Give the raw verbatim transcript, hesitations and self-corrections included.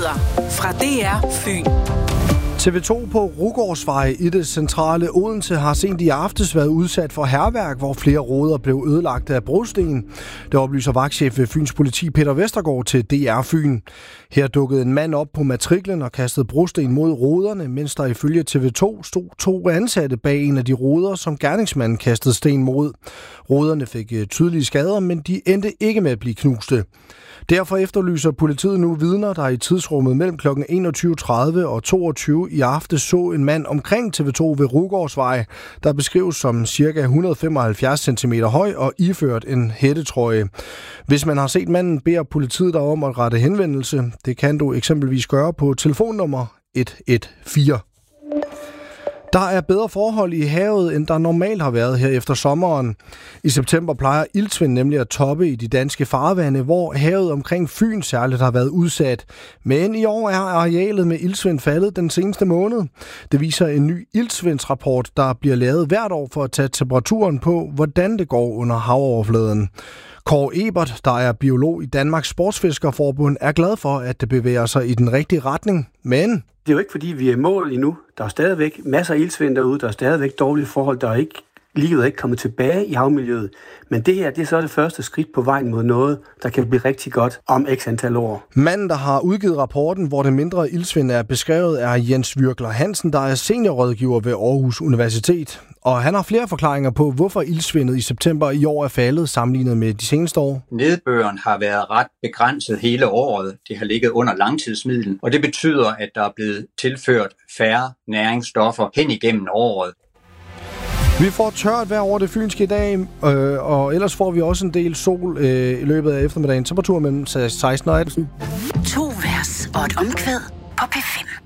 Nyheder fra D R Fyn. T V to på Rugårdsvej i det centrale Odense har sent i aftes været udsat for hærværk, hvor flere ruder blev ødelagt af brosten. Det oplyser vagtchef ved Fyns Politi Peter Vestergaard til D R Fyn. Her dukkede en mand op på matriklen og kastede brosten mod ruderne, mens der ifølge T V to stod to ansatte bag en af de ruder, som gerningsmanden kastede sten mod. Ruderne fik tydelige skader, men de endte ikke med at blive knuste. Derfor efterlyser politiet nu vidner, der i tidsrummet mellem klokken enogtyve tredive og toogtyve i aftes så en mand omkring T V to ved Rugårdsvej, der beskrives som ca. et hundrede og femoghalvfjerds centimeter høj og iført en hættetrøje. Hvis man har set manden, beder politiet dig om at rette henvendelse. Det kan du eksempelvis gøre på telefonnummer et et fire. Der er bedre forhold i havet, end der normalt har været her efter sommeren. I september plejer iltsvind nemlig at toppe i de danske farvande, hvor havet omkring Fyn særligt har været udsat. Men i år er arealet med iltsvind faldet den seneste måned. Det viser en ny iltsvindsrapport, der bliver lavet hvert år for at tage temperaturen på, hvordan det går under havoverfladen. Kåre Ebert, der er biolog i Danmarks Sportsfiskerforbund, er glad for, at det bevæger sig i den rigtige retning, men det er jo ikke, fordi vi er i mål endnu. Der er stadigvæk masser af iltsvind derude. Der er stadigvæk dårlige forhold. Der er ikke, livet er ikke kommet tilbage i havmiljøet. Men det her, det er så det første skridt på vejen mod noget, der kan blive rigtig godt om x antal år. Manden, der har udgivet rapporten, hvor det mindre iltsvind er beskrevet, er Jens Virkler Hansen, der er seniorrådgiver ved Aarhus Universitet. Og han har flere forklaringer på, hvorfor iltsvindet i september i år er faldet sammenlignet med de seneste år. Nedbøren har været ret begrænset hele året. Det har ligget under langtidsmiddel, og det betyder, at der er blevet tilført færre næringsstoffer hen igennem året. Vi får tørt vejr over det fynske i dag, øh, og ellers får vi også en del sol øh, i løbet af eftermiddagen. Temperatur mellem seksten og atten. To vers og et omkvæd på P fem.